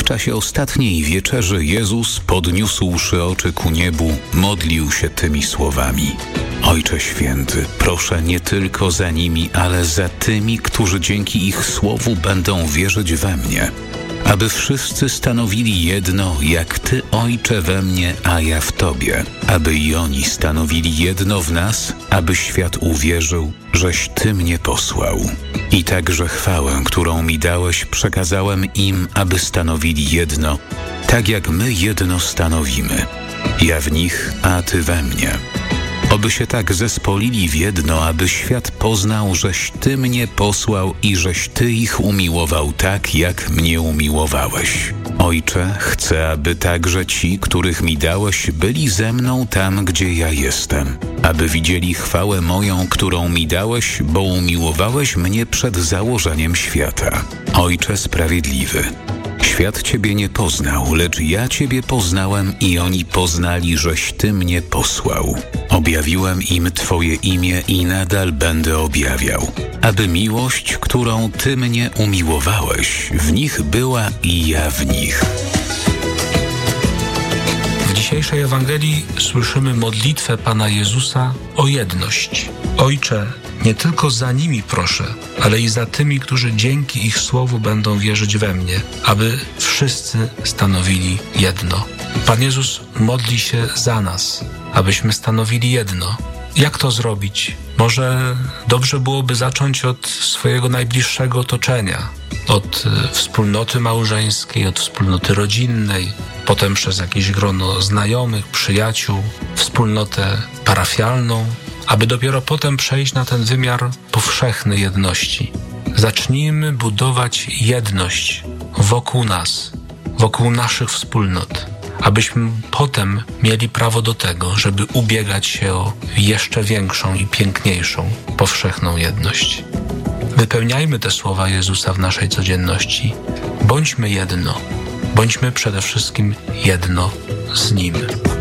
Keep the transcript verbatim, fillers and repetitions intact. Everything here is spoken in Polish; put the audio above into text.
czasie ostatniej wieczerzy Jezus, podniósłszy oczy ku niebu, modlił się tymi słowami: Ojcze Święty, proszę nie tylko za nimi, ale za tymi, którzy dzięki ich słowu będą wierzyć we mnie, aby wszyscy stanowili jedno, jak Ty, Ojcze, we mnie, a ja w Tobie, aby i oni stanowili jedno w nas, aby świat uwierzył, żeś Ty mnie posłał. I także chwałę, którą mi dałeś, przekazałem im, aby stanowili jedno, tak jak my jedno stanowimy. Ja w nich, a Ty we mnie. Oby się tak zespolili w jedno, aby świat poznał, żeś Ty mnie posłał i żeś Ty ich umiłował tak, jak mnie umiłowałeś. Ojcze, chcę, aby także ci, których mi dałeś, byli ze mną tam, gdzie ja jestem, aby widzieli chwałę moją, którą mi dałeś, bo umiłowałeś mnie przed założeniem świata. Ojcze sprawiedliwy, świat Ciebie nie poznał, lecz ja Ciebie poznałem i oni poznali, żeś Ty mnie posłał. Objawiłem im Twoje imię i nadal będę objawiał, aby miłość, którą Ty mnie umiłowałeś, w nich była i ja w nich. W dzisiejszej Ewangelii słyszymy modlitwę Pana Jezusa o jedność. Ojcze, nie tylko za nimi proszę, ale i za tymi, którzy dzięki ich słowu będą wierzyć we mnie, aby wszyscy stanowili jedno. Pan Jezus modli się za nas, abyśmy stanowili jedno. Jak to zrobić? Może dobrze byłoby zacząć od swojego najbliższego otoczenia, od wspólnoty małżeńskiej, od wspólnoty rodzinnej, potem przez jakieś grono znajomych, przyjaciół, wspólnotę parafialną, aby dopiero potem przejść na ten wymiar powszechnej jedności. Zacznijmy budować jedność wokół nas, wokół naszych wspólnot, abyśmy potem mieli prawo do tego, żeby ubiegać się o jeszcze większą i piękniejszą, powszechną jedność. Wypełniajmy te słowa Jezusa w naszej codzienności. Bądźmy jedno, bądźmy przede wszystkim jedno z Nim.